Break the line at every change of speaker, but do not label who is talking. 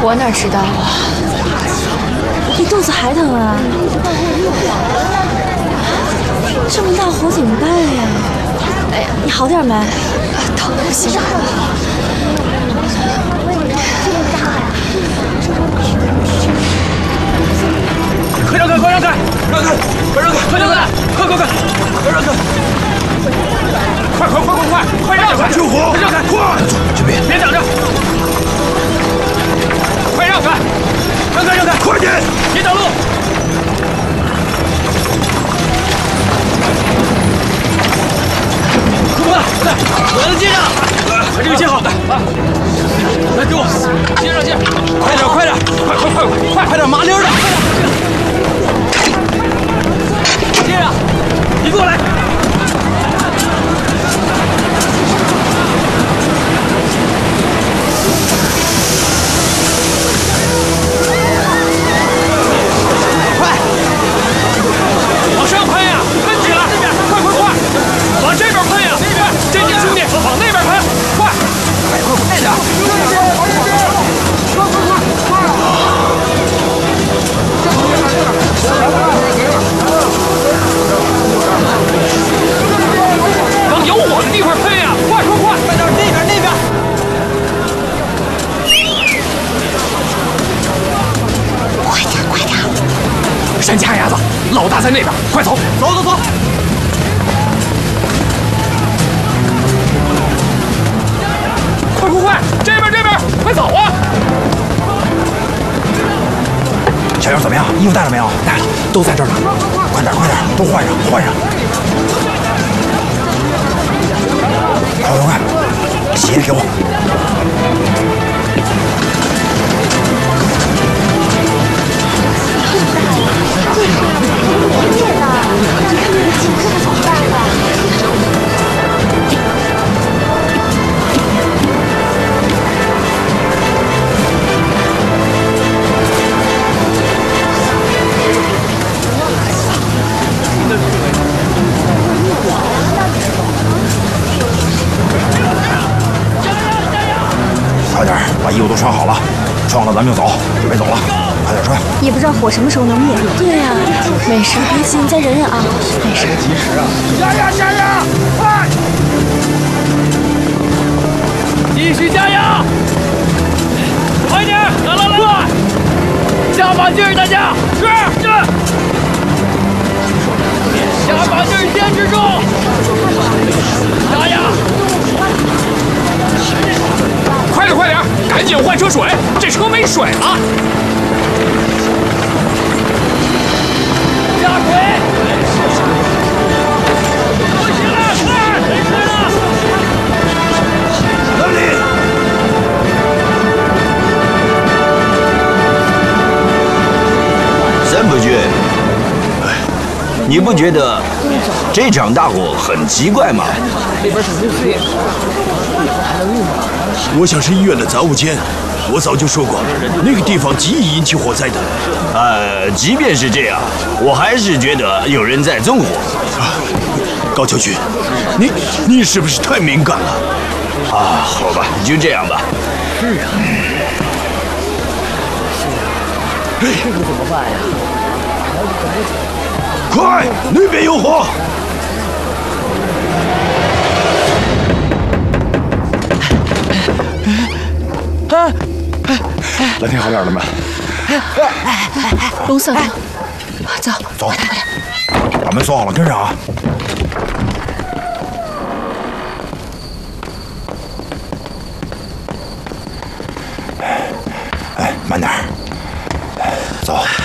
我哪知道啊？
你肚子还疼啊？这么大火怎么办呀？哎呀，你好点没？
疼的不行。
快让开！快让开！让开！快让开！快让开！快快快！快让开！快让开！
救火！
快让开！
快！
这边别挡着！快让开！让开！
快点！
别挡路！快！我能接上！把这个接好！来，给我接上！快点！快点！麻溜的！接上！你过来！快！往上喷呀！喷起来！快！往这边喷呀！这边兄弟，往那边喷！快点！往有火的地方喷呀！快！快点！那边！
快点！
山家伢子，老大在那边，快走！走！快！这边，快走啊！
小杨怎么样？衣服带了没有？
带了，都在这儿呢。
快点，都换上！快！鞋给我。快点，把衣服都穿好了，穿了咱们就走，准备走了，快点穿。
也不知道火什么时候能灭。对呀，没事，别急，你再忍忍啊。没事。
及时啊！
加油！快！继续加油！快点！来！下把劲儿，大家！是！下把劲儿，坚持住！加油！快点！赶紧换车水，这车没水了。下水！不行了，快！没水了！
哪里？
三伯爵，你不觉得这场大火很奇怪吗？
我想是医院的杂物间。我早就说过，那个地方极易引起火灾的。
即便是这样，我还是觉得有人在纵火。
高桥君，你是不是太敏感了？
好吧，就这样吧。
是啊。
这可怎么办呀？快，那边有火！蓝天好点了吗？
龙嫂子，走，
把门锁好了，跟上啊！慢点，走。